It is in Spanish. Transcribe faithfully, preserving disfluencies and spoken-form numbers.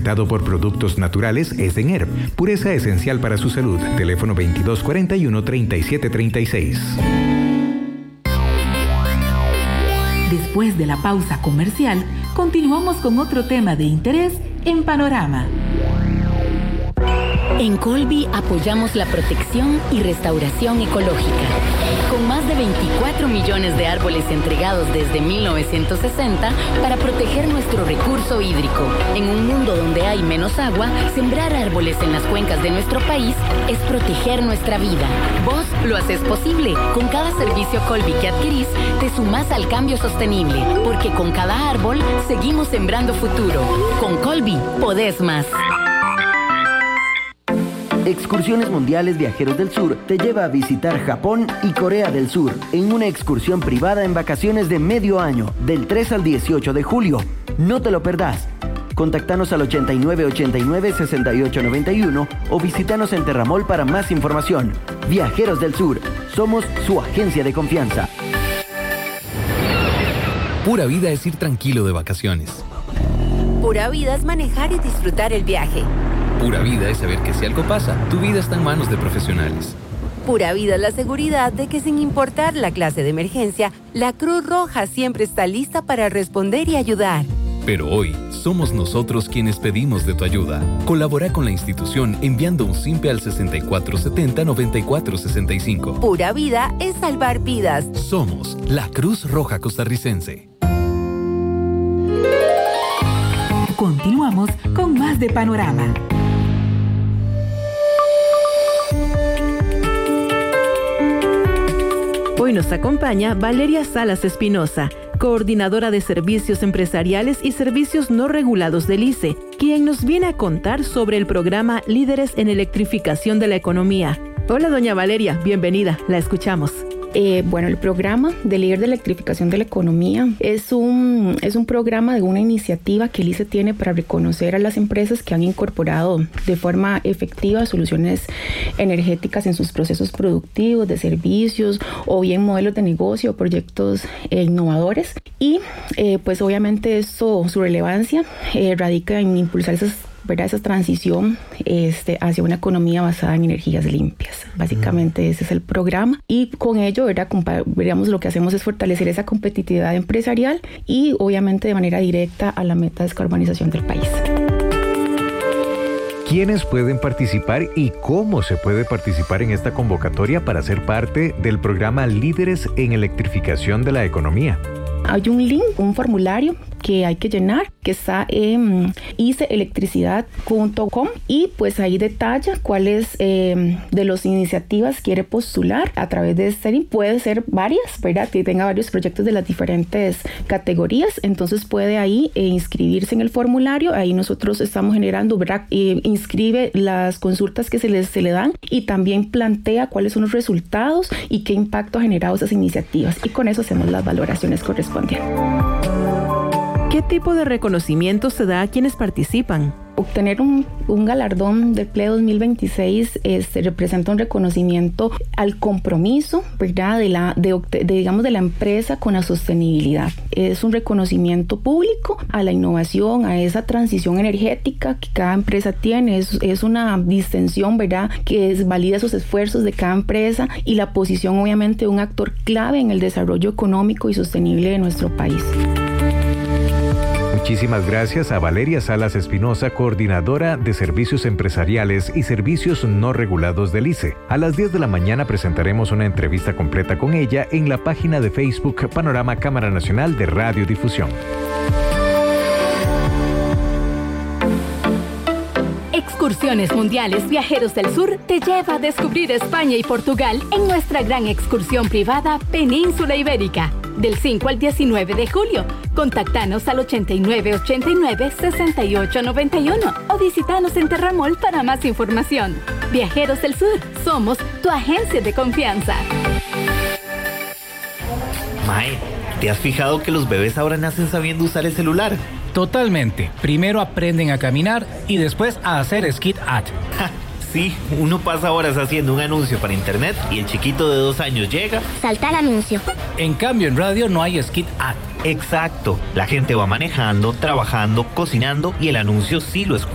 representado por productos naturales es de N E R V, pureza esencial para su salud. Teléfono veintidós cuarenta y uno, treinta y siete treinta y seis. Después de la pausa comercial, continuamos con otro tema de interés en Panorama. En Colby apoyamos la protección y restauración ecológica. Con más de veinticuatro millones de árboles entregados desde mil novecientos sesenta para proteger nuestro recurso hídrico. En un mundo donde hay menos agua, sembrar árboles en las cuencas de nuestro país es proteger nuestra vida. Vos lo haces posible. Con cada servicio Colby que adquirís, te sumás al cambio sostenible. Porque con cada árbol, seguimos sembrando futuro. Con Colby, podés más. Excursiones Mundiales Viajeros del Sur te lleva a visitar Japón y Corea del Sur en una excursión privada en vacaciones de medio año, del tres al dieciocho de julio. No te lo perdás. Contactanos al ochenta y nueve ochenta y nueve, sesenta y ocho noventa y uno o visítanos en Terramol para más información. Viajeros del Sur, somos su agencia de confianza. Pura vida es ir tranquilo de vacaciones. Pura vida es manejar y disfrutar el viaje. Pura vida es saber que si algo pasa, tu vida está en manos de profesionales. Pura vida es la seguridad de que sin importar la clase de emergencia, la Cruz Roja siempre está lista para responder y ayudar. Pero hoy, somos nosotros quienes pedimos de tu ayuda. Colabora con la institución enviando un simpe al sesenta y cuatro setenta, noventa y cuatro sesenta y cinco. Pura vida es salvar vidas. Somos la Cruz Roja Costarricense. Continuamos con más de Panorama. Hoy nos acompaña Valeria Salas Espinosa, coordinadora de Servicios Empresariales y Servicios No Regulados del I C E, quien nos viene a contar sobre el programa Líderes en Electrificación de la Economía. Hola, doña Valeria, bienvenida, la escuchamos. Eh, bueno, el programa de líder de electrificación de la economía es un, es un programa de una iniciativa que el I C E tiene para reconocer a las empresas que han incorporado de forma efectiva soluciones energéticas en sus procesos productivos, de servicios o bien modelos de negocio o proyectos eh, innovadores. Y eh, pues obviamente eso, su relevancia eh, radica en impulsar esas ¿verdad? Esa transición este, hacia una economía basada en energías limpias. Básicamente mm. ese es el programa y con ello, ¿verdad? Compa- digamos, lo que hacemos es fortalecer esa competitividad empresarial y obviamente de manera directa a la meta de descarbonización del país. ¿Quiénes pueden participar y cómo se puede participar en esta convocatoria para ser parte del programa Líderes en Electrificación de la Economía? Hay un link, un formulario que hay que llenar, que está en i c e electricidad punto com y pues ahí detalla cuáles eh, de las iniciativas quiere postular a través de este link. Puede ser varias, ¿verdad? Que tenga varios proyectos de las diferentes categorías, entonces puede ahí eh, inscribirse en el formulario. Ahí nosotros estamos generando, ¿verdad? Eh, inscribe las consultas que se, les, se le dan y también plantea cuáles son los resultados y qué impacto ha generado esas iniciativas y con eso hacemos las valoraciones correspondientes. ¿Qué tipo de reconocimiento se da a quienes participan? Obtener un, un galardón del P E dos mil veintiséis este, representa un reconocimiento al compromiso, ¿verdad? De la, de, de, digamos, de la empresa con la sostenibilidad. Es un reconocimiento público a la innovación, a esa transición energética que cada empresa tiene. Es, es una distinción, ¿verdad? Que es, valida esos esfuerzos de cada empresa y la posición, obviamente, de un actor clave en el desarrollo económico y sostenible de nuestro país. Muchísimas gracias a Valeria Salas Espinosa, coordinadora de Servicios Empresariales y Servicios No Regulados del I C E. A las diez de la mañana presentaremos una entrevista completa con ella en la página de Facebook Panorama Cámara Nacional de Radiodifusión. Excursiones Mundiales Viajeros del Sur te lleva a descubrir España y Portugal en nuestra gran excursión privada Península Ibérica. Del cinco al diecinueve de julio. Contáctanos al ochenta y nueve ochenta y nueve, sesenta y ocho noventa y uno o visítanos en Terramol para más información. Viajeros del Sur, somos tu agencia de confianza. Mae, ¿te has fijado que los bebés ahora nacen sabiendo usar el celular? Totalmente. Primero aprenden a caminar y después a hacer skid at. Sí, uno pasa horas haciendo un anuncio para internet y el chiquito de dos años llega, salta el anuncio. En cambio, en radio no hay skid at. Exacto. La gente va manejando, trabajando, cocinando y el anuncio sí lo escucha.